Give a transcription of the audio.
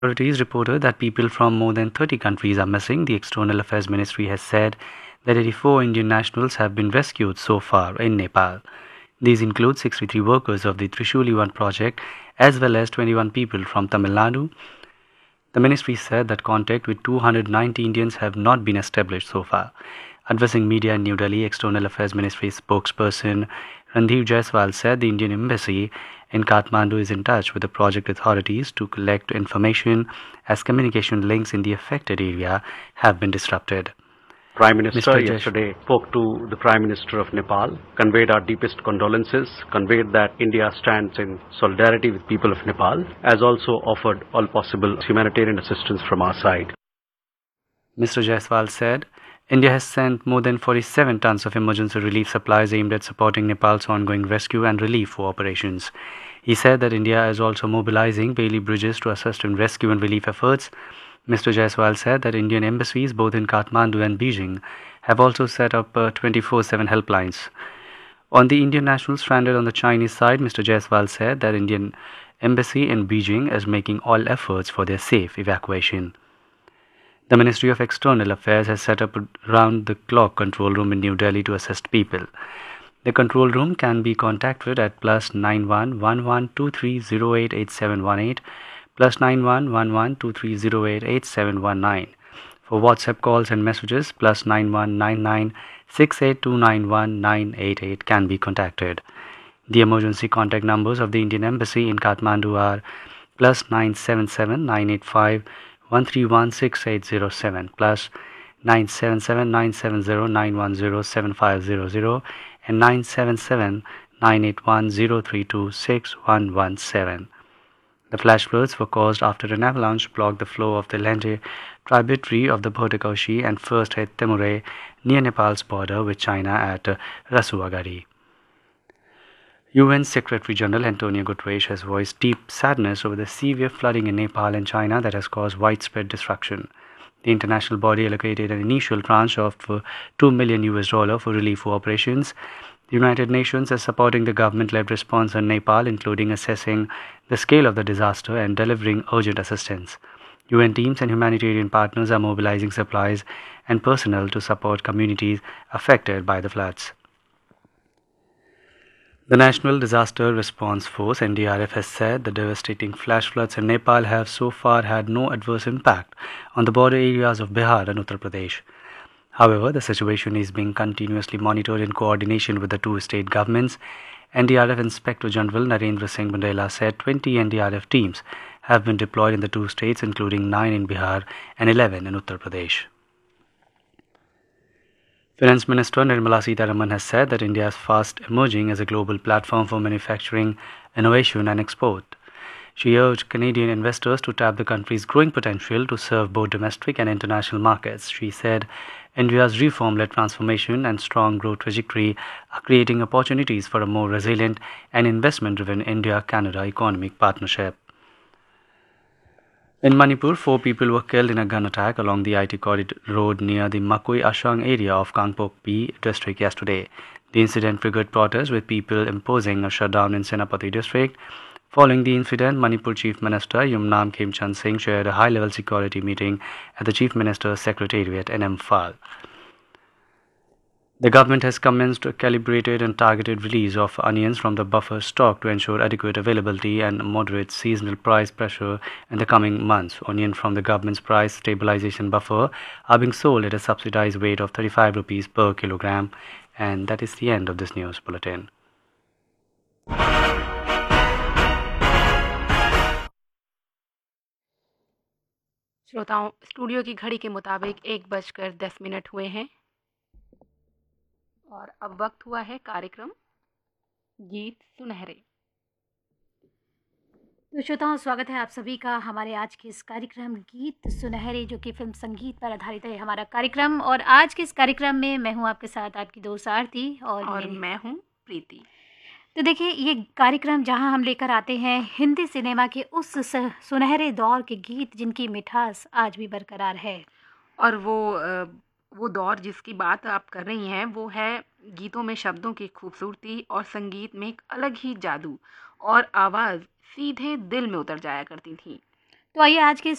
Authorities reported that people from more than 30 countries are missing. The External Affairs Ministry has said that 84 Indian nationals have been rescued so far in Nepal. These include 63 workers of the Trishuli 1 project as well as 21 people from Tamil Nadu. The ministry said that contact with 290 Indians have not been established so far. Addressing media in New Delhi, External Affairs Ministry spokesperson Randhir Jaiswal said the Indian embassy in Kathmandu is in touch with the project authorities to collect information as communication links in the affected area have been disrupted. Prime Minister yesterday spoke to the Prime Minister of Nepal, conveyed our deepest condolences, conveyed that India stands in solidarity with people of Nepal, as also offered all possible humanitarian assistance from our side. Mr. Jaiswal said, India has sent more than 47 tons of emergency relief supplies aimed at supporting Nepal's ongoing rescue and relief operations. He said that India is also mobilizing Bailey bridges to assist in rescue and relief efforts. Mr. Jaiswal said that Indian embassies both in Kathmandu and Beijing have also set up 24/7 helplines. On the Indian nationals stranded on the Chinese side, Mr. Jaiswal said that Indian embassy in Beijing is making all efforts for their safe evacuation. The Ministry of External Affairs has set up a round-the-clock control room in New Delhi to assist people. The control room can be contacted at +91 112308 8718, +91 112308 8719. For WhatsApp calls and messages, +91 99 68291 988 can be contacted. The emergency contact numbers of the Indian Embassy in Kathmandu are +977 985 1316807 +977 970 910 7500 and 977 981 032 6117. The flash floods were caused after an avalanche blocked the flow of the Lenge tributary of the Bhodakaushi and first hit Temure near Nepal's border with China at Rasuagari. UN Secretary General Antonio Guterres has voiced deep sadness over the severe flooding in Nepal and China that has caused widespread destruction. The international body allocated an initial tranche of $2 million for relief operations. The United Nations is supporting the government-led response in Nepal, including assessing the scale of the disaster and delivering urgent assistance. UN teams and humanitarian partners are mobilizing supplies and personnel to support communities affected by the floods. The National Disaster Response Force (NDRF) has said the devastating flash floods in Nepal have so far had no adverse impact on the border areas of Bihar and Uttar Pradesh. However, the situation is being continuously monitored in coordination with the two state governments. NDRF Inspector General Narendra Singh Bundela said 20 NDRF teams have been deployed in the two states, including 9 in Bihar and 11 in Uttar Pradesh. Finance Minister Nirmala Sitharaman has said that India is fast emerging as a global platform for manufacturing, innovation and export. She urged Canadian investors to tap the country's growing potential to serve both domestic and international markets. She said India's reform-led transformation and strong growth trajectory are creating opportunities for a more resilient and investment-driven India-Canada economic partnership. In Manipur, 4 people were killed in a gun attack along the IT corridor road near the Makoi Ashang area of Kangpokpi district yesterday. The incident triggered protests with people imposing a shutdown in Senapati district. Following the incident, Manipur Chief Minister Yumnam Khemchand Singh chaired a high-level security meeting at the Chief Minister's Secretariat in Imphal. The government has commenced a calibrated and targeted release of onions from the buffer stock to ensure adequate availability and moderate seasonal price pressure in the coming months. Onions from the government's price stabilization buffer are being sold at a subsidized rate of 35 rupees per kilogram. And that is the end of this news bulletin. श्रोताओं, studio की घड़ी के मुताबिक 1:10 हुए हैं और अब वक्त हुआ है कार्यक्रम गीत सुनहरे। तो श्रोताओं, स्वागत है आप सभी का हमारे आज के इस कार्यक्रम गीत सुनहरे, जो कि फिल्म संगीत पर आधारित है हमारा कार्यक्रम। और आज के इस कार्यक्रम में मैं हूं आपके साथ आपकी दोस्त आरती और मैं हूं प्रीति। तो देखिए, ये कार्यक्रम जहां हम लेकर आते हैं हिंदी सिनेमा के उस सुनहरे दौर के गीत जिनकी मिठास आज भी बरकरार है। और वो दौर जिसकी बात आप कर रही हैं वो है गीतों में शब्दों की खूबसूरती और संगीत में एक अलग ही जादू और आवाज़ सीधे दिल में उतर जाया करती थी। तो आइए आज के